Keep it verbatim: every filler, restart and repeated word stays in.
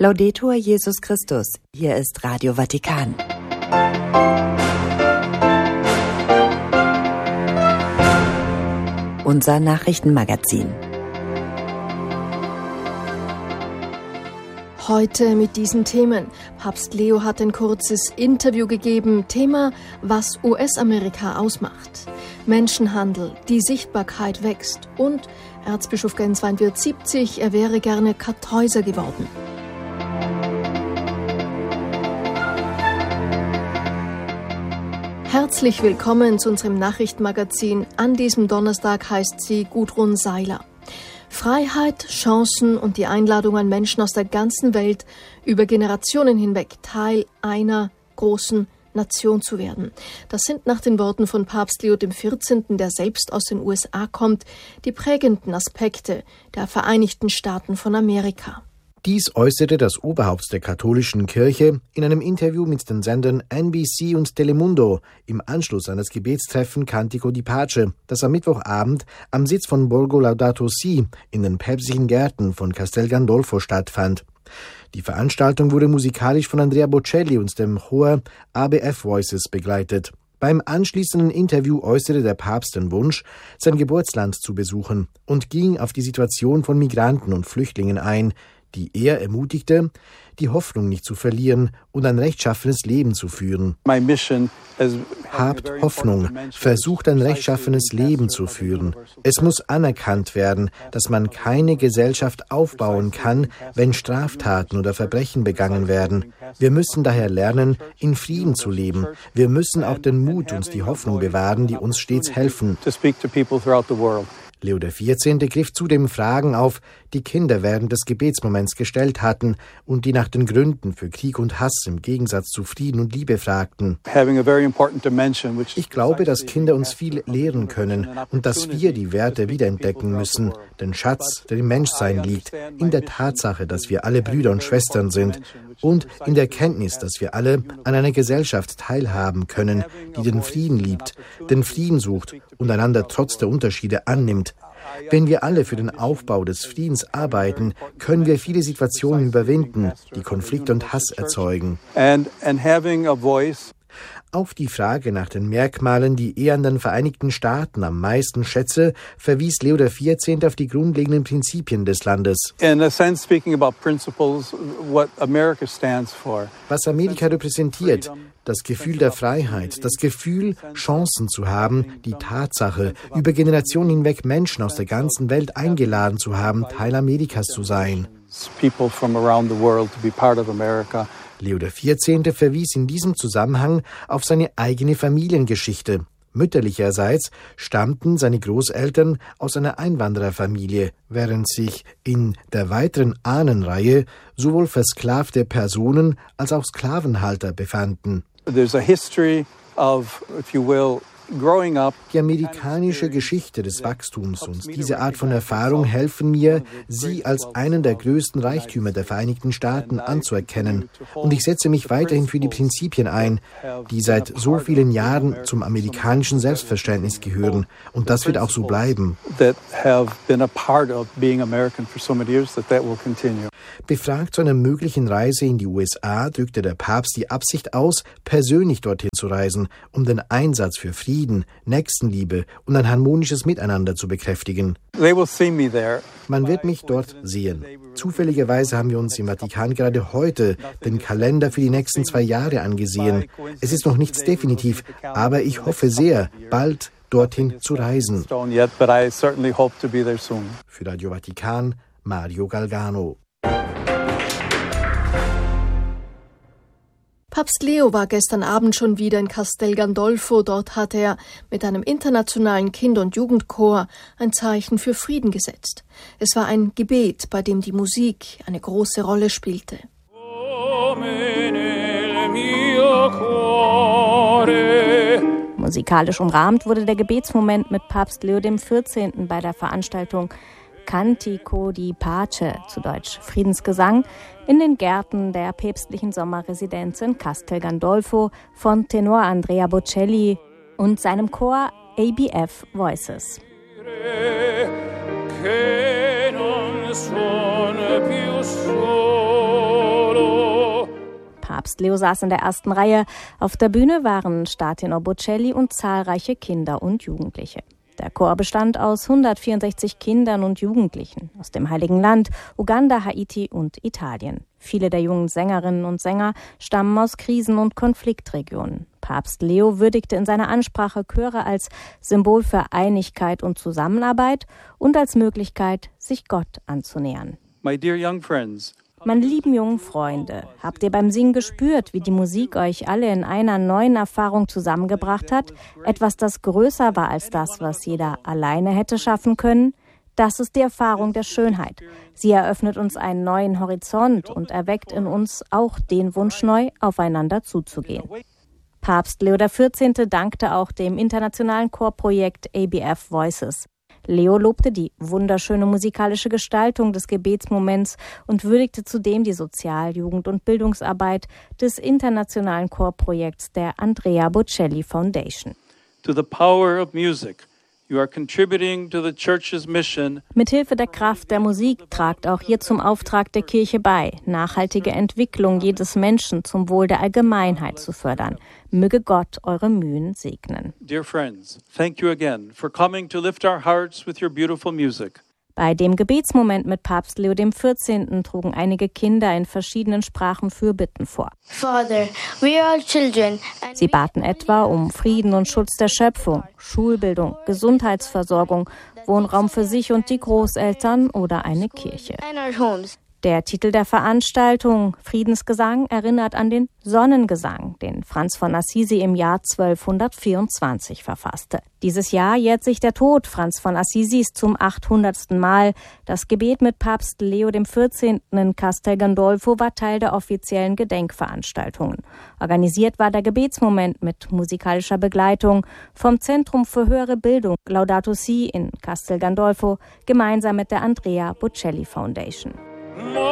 Laudetur Jesus Christus. Hier ist Radio Vatikan. Unser Nachrichtenmagazin. Heute mit diesen Themen. Papst Leo hat ein kurzes Interview gegeben. Thema, was U S-Amerika ausmacht. Menschenhandel, die Sichtbarkeit wächst. Und Erzbischof Genswein wird siebzig, er wäre gerne Kartäuser geworden. Herzlich willkommen zu unserem Nachrichtenmagazin. An diesem Donnerstag heißt sie Gudrun Seiler. Freiheit, Chancen und die Einladung an Menschen aus der ganzen Welt, über Generationen hinweg Teil einer großen Nation zu werden. Das sind nach den Worten von Papst Leo der vierzehnte., der selbst aus den U S A kommt, die prägenden Aspekte der Vereinigten Staaten von Amerika. Dies äußerte das Oberhaupt der katholischen Kirche in einem Interview mit den Sendern N B C und Telemundo im Anschluss an das Gebetstreffen Cantico di Pace, das am Mittwochabend am Sitz von Borgo Laudato Si in den päpstlichen Gärten von Castel Gandolfo stattfand. Die Veranstaltung wurde musikalisch von Andrea Bocelli und dem Chor A B F Voices begleitet. Beim anschließenden Interview äußerte der Papst den Wunsch, sein Geburtsland zu besuchen und ging auf die Situation von Migranten und Flüchtlingen ein, die er ermutigte, die Hoffnung nicht zu verlieren und ein rechtschaffenes Leben zu führen. Habt Hoffnung, versucht ein rechtschaffenes Leben zu führen. Es muss anerkannt werden, dass man keine Gesellschaft aufbauen kann, wenn Straftaten oder Verbrechen begangen werden. Wir müssen daher lernen, in Frieden zu leben. Wir müssen auch den Mut und die Hoffnung bewahren, die uns stets helfen. Leo der vierzehnte. Griff zudem Fragen auf, die Kinder während des Gebetsmoments gestellt hatten und die nach den Gründen für Krieg und Hass im Gegensatz zu Frieden und Liebe fragten. Ich glaube, dass Kinder uns viel lehren können und dass wir die Werte wiederentdecken müssen, den Schatz, der im Menschsein liegt, in der Tatsache, dass wir alle Brüder und Schwestern sind und in der Kenntnis, dass wir alle an einer Gesellschaft teilhaben können, die den Frieden liebt, den Frieden sucht und einander trotz der Unterschiede annimmt. Wenn wir alle für den Aufbau des Friedens arbeiten, können wir viele Situationen überwinden, die Konflikt und Hass erzeugen. Auf die Frage nach den Merkmalen, die er an den Vereinigten Staaten am meisten schätze, verwies Leo der vierzehnte. Auf die grundlegenden Prinzipien des Landes. Was Amerika repräsentiert, das Gefühl der Freiheit, das Gefühl, Chancen zu haben, die Tatsache, über Generationen hinweg Menschen aus der ganzen Welt eingeladen zu haben, Teil Amerikas zu sein. Leo der vierzehnte. Verwies in diesem Zusammenhang auf seine eigene Familiengeschichte. Mütterlicherseits stammten seine Großeltern aus einer Einwandererfamilie, während sich in der weiteren Ahnenreihe sowohl versklavte Personen als auch Sklavenhalter befanden. There's a history of, if you will, Die amerikanische Geschichte des Wachstums und diese Art von Erfahrung helfen mir, sie als einen der größten Reichtümer der Vereinigten Staaten anzuerkennen. Und ich setze mich weiterhin für die Prinzipien ein, die seit so vielen Jahren zum amerikanischen Selbstverständnis gehören. Und das wird auch so bleiben. Befragt zu einer möglichen Reise in die U S A drückte der Papst die Absicht aus, persönlich dorthin zu reisen, um den Einsatz für Frieden, Nächstenliebe und ein harmonisches Miteinander zu bekräftigen. Man wird mich dort sehen. Zufälligerweise haben wir uns im Vatikan gerade heute den Kalender für die nächsten zwei Jahre angesehen. Es ist noch nichts definitiv, aber ich hoffe sehr, bald dorthin zu reisen. Für Radio Vatikan, Mario Galgano. Papst Leo war gestern Abend schon wieder in Castel Gandolfo. Dort hat er mit einem internationalen Kinder- und Jugendchor ein Zeichen für Frieden gesetzt. Es war ein Gebet, bei dem die Musik eine große Rolle spielte. Musikalisch umrahmt wurde der Gebetsmoment mit Papst Leo der vierzehnte. Bei der Veranstaltung Cantico di Pace, zu Deutsch Friedensgesang, in den Gärten der päpstlichen Sommerresidenz in Castel Gandolfo von Tenor Andrea Bocelli und seinem Chor A B F Voices. Che non sono più solo. Papst Leo saß in der ersten Reihe. Auf der Bühne waren Staatino Bocelli und zahlreiche Kinder und Jugendliche. Der Chor bestand aus hundertvierundsechzig Kindern und Jugendlichen aus dem Heiligen Land, Uganda, Haiti und Italien. Viele der jungen Sängerinnen und Sänger stammen aus Krisen- und Konfliktregionen. Papst Leo würdigte in seiner Ansprache Chöre als Symbol für Einigkeit und Zusammenarbeit und als Möglichkeit, sich Gott anzunähern. My dear young friends, Meine lieben jungen Freunde, habt ihr beim Singen gespürt, wie die Musik euch alle in einer neuen Erfahrung zusammengebracht hat? Etwas, das größer war als das, was jeder alleine hätte schaffen können? Das ist die Erfahrung der Schönheit. Sie eröffnet uns einen neuen Horizont und erweckt in uns auch den Wunsch, neu aufeinander zuzugehen. Papst Leo der vierzehnte dankte auch dem internationalen Chorprojekt A B F Voices. Leo lobte die wunderschöne musikalische Gestaltung des Gebetsmoments und würdigte zudem die Sozial-, Jugend- und Bildungsarbeit des internationalen Chorprojekts der Andrea Bocelli Foundation. to the power of music, you are contributing to the church's mission. Mithilfe der Kraft der Musik tragt auch ihr zum Auftrag der Kirche bei, nachhaltige Entwicklung jedes Menschen zum Wohl der Allgemeinheit zu fördern. Möge Gott eure Mühen segnen. Dear friends, thank you again for coming to lift our hearts with your beautiful music. Bei dem Gebetsmoment mit Papst Leo der vierzehnte trugen einige Kinder in verschiedenen Sprachen Fürbitten vor. Father, we are children. And Sie baten etwa um Frieden und Schutz der Schöpfung, Schulbildung, Gesundheitsversorgung, Wohnraum für sich und die Großeltern oder eine Kirche. in our homes. Der Titel der Veranstaltung, Friedensgesang, erinnert an den Sonnengesang, den Franz von Assisi im Jahr zwölfhundertvierundzwanzig verfasste. Dieses Jahr jährt sich der Tod Franz von Assisis zum achthundertsten Mal. Das Gebet mit Papst Leo der vierzehnte in Castel Gandolfo war Teil der offiziellen Gedenkveranstaltungen. Organisiert war der Gebetsmoment mit musikalischer Begleitung vom Zentrum für höhere Bildung Laudato Si in Castel Gandolfo gemeinsam mit der Andrea Bocelli Foundation.